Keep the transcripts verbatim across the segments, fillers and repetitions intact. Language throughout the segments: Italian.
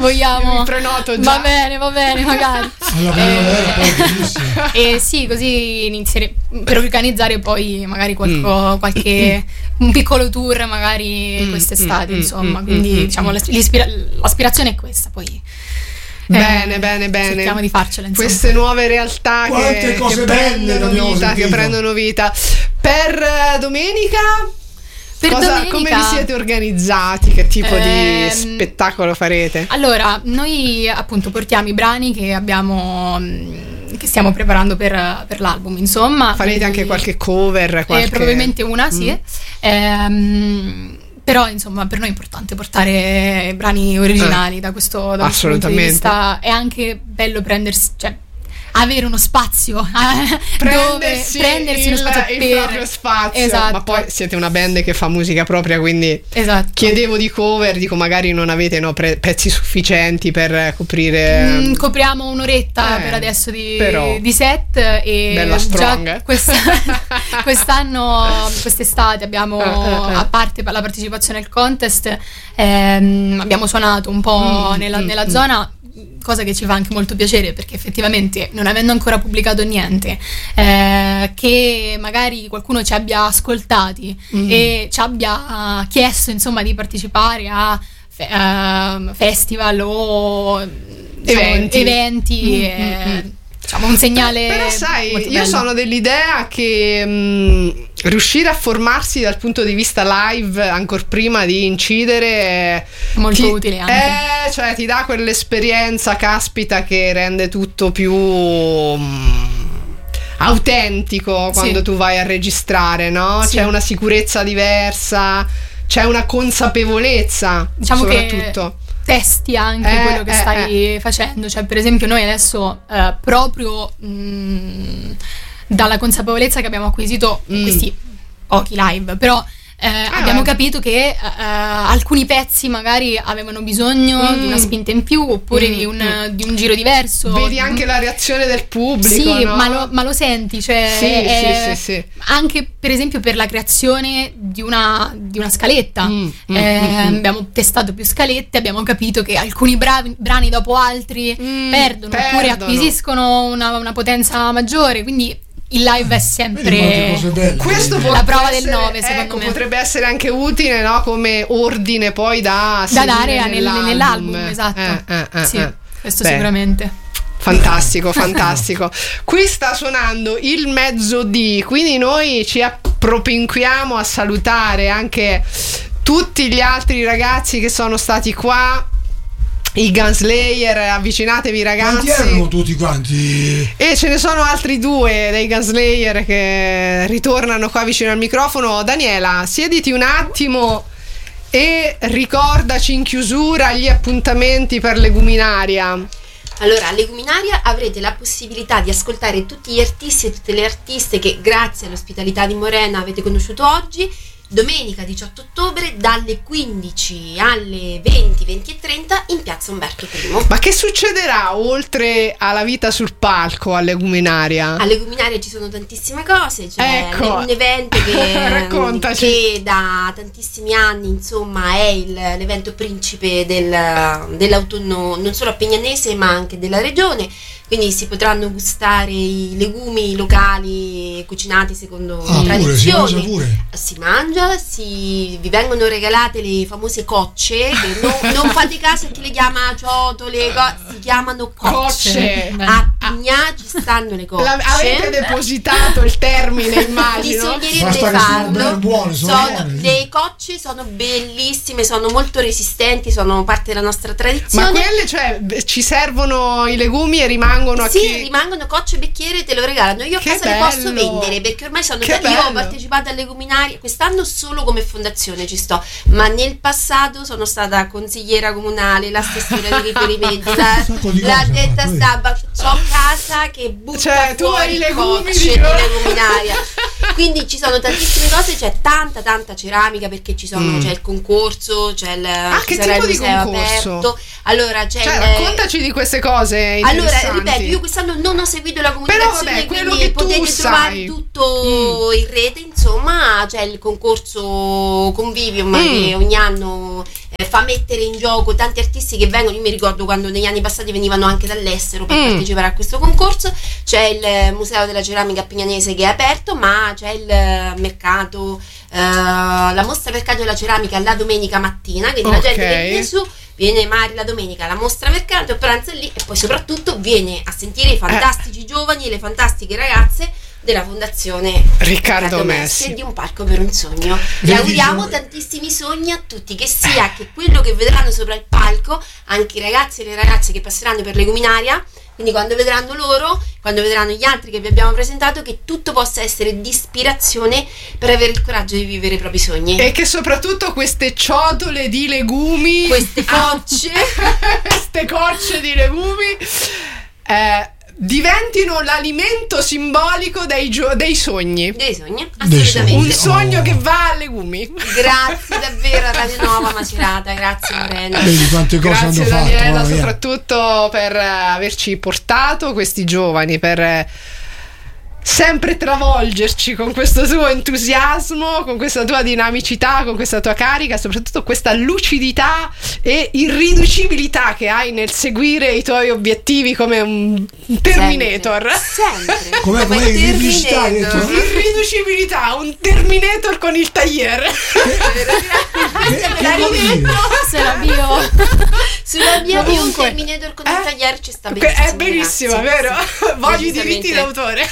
vogliamo. Mi prenoto già. Va bene, va bene, magari. Alla primavera, poi bellissimo. E sì, così iniziare per organizzare poi magari qualco, Mm. qualche un piccolo tour magari Mm, quest'estate, mm, insomma. mm, Quindi mm, diciamo mm. l'ispira- l'aspirazione è questa, poi. Bene, eh, bene, bene. Cerchiamo di farcela, insomma. Queste nuove realtà Quante che, cose che belle prendono che abbiamo vita, che sentito. prendono vita. Per eh, domenica, Per cosa- domenica- come vi siete organizzati? Che tipo Ehm, di spettacolo farete? Allora, noi appunto portiamo i brani che abbiamo mh, che stiamo preparando per, per l'album, insomma. Farete Quindi- anche qualche cover? Qualche... Eh, probabilmente una, sì. Mm. Ehm, però, insomma, per noi è importante portare brani originali Eh, da questo, da questo punto di assolutamente. vista. È anche bello prendersi, cioè, avere uno spazio eh, Prendersi, dove prendersi il, uno spazio il per proprio spazio. Esatto. Ma poi siete una band che fa musica propria, quindi Esatto. chiedevo di cover, dico magari non avete no, pre- pezzi sufficienti per coprire. Mm, copriamo un'oretta Eh, per adesso di, però. di set e Bella strong, già eh. quest- quest'anno, quest'estate abbiamo, Eh, eh, eh. a parte la partecipazione al contest, ehm, abbiamo suonato un po' Mm, nella, mm, nella mm. zona, cosa che ci fa anche molto piacere perché effettivamente non avendo ancora pubblicato niente, eh, che magari qualcuno ci abbia ascoltati Mm. e ci abbia chiesto insomma di partecipare a fe- ehm, festival o diciamo, Eventi. eventi Mm, eh, mm, mm. diciamo un segnale Però sai, molto io bello. sono dell'idea che mh, riuscire a formarsi dal punto di vista live ancora prima di incidere è Molto ti- utile anche. Eh, cioè ti dà quell'esperienza caspita che rende tutto più mh, autentico quando Sì. tu vai a registrare, no? Sì. C'è una sicurezza diversa, c'è una consapevolezza, Diciamo soprattutto. che testi anche Eh, quello che eh, stai facendo, cioè per esempio noi adesso eh, proprio mh, dalla consapevolezza che abbiamo acquisito in Mm. questi pochi live, però eh, abbiamo capito che eh, alcuni pezzi magari avevano bisogno Mm. di una spinta in più oppure Mm, di, un, mm. di un giro diverso. Vedi anche la reazione del pubblico, Sì, no? ma, lo, ma lo senti, cioè Sì, è- sì, sì, sì. anche per esempio per la creazione di una, di una scaletta. Mm, mm, Eh, mm, mm. abbiamo testato più scalette, abbiamo capito che alcuni bravi- brani dopo altri Mm, perdono, oppure perdono. acquisiscono una, una potenza maggiore, quindi il live è Vedi quante sempre cose belle. Questo Vedi? può La prova essere- del nove, secondo ecco, me. potrebbe essere anche utile, no? Come ordine poi da da seguire dare nel- nell'album. nell'album, esatto. Eh, eh, eh, sì, eh. questo Beh, sicuramente. Fantastico, fantastico. Qui sta suonando il mezzodì, quindi noi ci appropinquiamo a salutare anche tutti gli altri ragazzi che sono stati qua. I Gunslayer, avvicinatevi Quanti ragazzi. erano tutti quanti? E ce ne sono altri due dei Gunslayer che ritornano qua vicino al microfono. Daniela, siediti un attimo e ricordaci in chiusura gli appuntamenti per Leguminaria. Allora, a Leguminaria avrete la possibilità di ascoltare tutti gli artisti e tutte le artiste che grazie all'ospitalità di Morena avete conosciuto oggi. Domenica diciotto ottobre dalle quindici alle venti, venti e trenta in piazza Umberto I. Ma che succederà oltre alla vita sul palco a Leguminaria? A Leguminaria ci sono tantissime cose, c'è Ecco. un evento che, Raccontaci. che da tantissimi anni insomma è il- l'evento principe del- dell'autunno non solo appegnanese ma anche della regione, quindi si potranno gustare i legumi locali cucinati secondo Ah, pure, si tradizione. mangia pure. Si mangia, si, vi vengono regalate le famose cocce, che non, non fate caso a chi le chiama ciotole, co- si chiamano cocce. Cocce. A Pignà ci stanno le cocce. La- avete depositato il termine, immagino. Bisognerebbe Basta che siano ben farlo. buone, sono buone, sì. Le cocce sono bellissime, sono molto resistenti, sono parte della nostra tradizione. Ma quelle, cioè, ci servono i legumi e rimangono a Sì, chi... rimangono cocce e bicchiere e te lo regalano. Io a Che casa le posso bello! vendere perché ormai sono Che da- io ho bello! partecipato alle leguminarie quest'anno solo come fondazione ci sto, ma nel passato sono stata consigliera comunale, l'assessore di riferimento, la, Un sacco di la cose, detta poi. stampa. C'ho casa che butta Cioè, tu fuori hai i legumi cocce di- di leguminaria. Quindi ci sono tantissime cose, c'è tanta tanta ceramica perché ci sono, Mm. c'è il concorso, c'è il Ah, ci che sarà tipo il di museo concorso? aperto. Allora c'è Cioè, il- raccontaci di queste cose allora, interessanti. ripeto, io quest'anno non ho seguito la Però, comunicazione, vabbè, quello quindi che tu potete sai. trovare tutto in rete, insomma. insomma c'è il concorso Convivium mm. che ogni anno eh, fa mettere in gioco tanti artisti che vengono. Io mi ricordo quando negli anni passati venivano anche dall'estero per mm. partecipare a questo concorso. C'è il Museo della Ceramica Pignanese che è aperto, ma c'è il mercato, eh, la mostra mercato della ceramica la domenica mattina, quindi okay. la gente che viene su viene magari la domenica alla mostra mercato, pranza lì e poi soprattutto viene a sentire i fantastici eh. giovani e le fantastiche ragazze della fondazione Riccardo Messi e di Un Palco per un Sogno. E auguriamo tantissimi sogni a tutti, che sia che quello che vedranno sopra il palco, anche i ragazzi e le ragazze che passeranno per l'Eguminaria, quindi quando vedranno loro, quando vedranno gli altri che vi abbiamo presentato, che tutto possa essere di ispirazione per avere il coraggio di vivere i propri sogni. E che soprattutto queste ciotole di legumi, queste cocce, queste cocce di legumi eh, diventino l'alimento simbolico dei, gio- dei sogni. Dei sogni, assolutamente. Un sogno oh. che va a legumi. Grazie davvero a Radio Nova Macerata, grazie Morena. Vedi quante cose grazie hanno Daniela, fatto, soprattutto per averci portato questi giovani, per sempre travolgerci con questo tuo entusiasmo, con questa tua dinamicità, con questa tua carica, soprattutto questa lucidità e irriducibilità che hai nel seguire i tuoi obiettivi come un Terminator. Sempre, sempre. Com'è, com'è irriducibilità? Irriducibilità, un Terminator con il tagliere. Sulla bio. Sulla bio di un Terminator con il tagliere ci sta benissimo. È bellissima, vero? Voglio i diritti d'autore.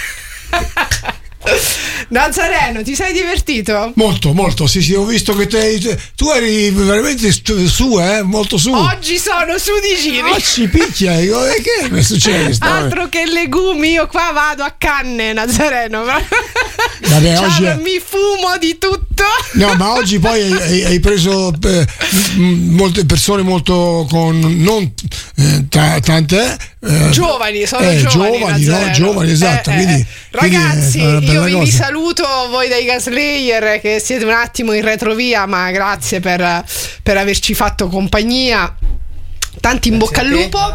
Nazareno, ti sei divertito? Molto, molto, sì, sì, ho visto che te, tu eri veramente su, eh, molto su. Oggi sono su di giri. Oggi picchia, e che è successo? Altro che legumi, io qua vado a canne, Nazareno. Vabbè, cioè, oggi è... mi fumo di tutto. No, ma oggi poi hai, hai preso eh, molte persone molto con non eh, t- tante eh, giovani, sono eh, giovani, giovani, no? Giovani, esatto. Eh, quindi, eh. Ragazzi, quindi io vi, vi cosa. saluto voi dai Gaslayer che siete un attimo in retrovia, ma grazie per, per averci fatto compagnia. Tanti in bocca al lupo.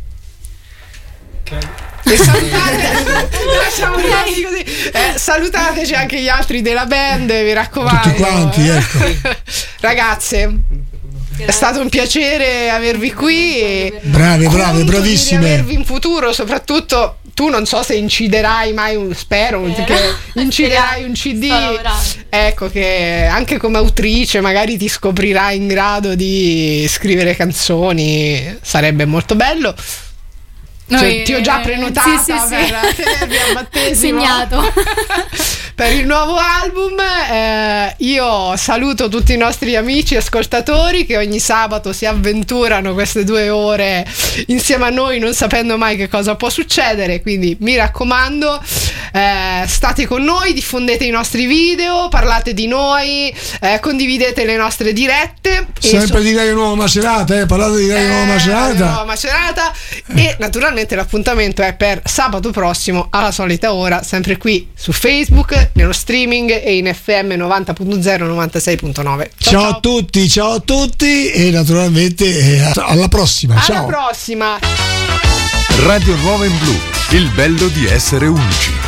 E salutate, siamo rimasti così. Eh, salutateci anche gli altri della band, mi raccomando. Tutti quanti, ecco. Ragazze, è stato un piacere avervi qui. E brave, brave, bravissime. Di avervi in futuro, soprattutto. Tu non so se inciderai mai un, spero eh, che inciderai un C D, ecco, che anche come autrice magari ti scoprirai in grado di scrivere canzoni, sarebbe molto bello. Cioè, Noi, ti ho già prenotata sì, sì, per sì. tenervi a battesimo segnato per il nuovo album. Eh, io saluto tutti i nostri amici ascoltatori che ogni sabato si avventurano queste due ore insieme a noi, non sapendo mai che cosa può succedere. Quindi mi raccomando, eh, state con noi, diffondete i nostri video, parlate di noi, eh, condividete le nostre dirette. Sempre so- di Radio Nuova Macerata, eh, parlate di Radio Nuova Macerata. Radio Nuova Macerata. E naturalmente l'appuntamento è per sabato prossimo alla solita ora, sempre qui su Facebook, nello streaming e in F M novanta punto zero, novantasei punto nove. Ciao, ciao a tutti, ciao a tutti e naturalmente eh, alla prossima. Alla ciao. prossima. Radio Nuova in Blu, il bello di essere unici.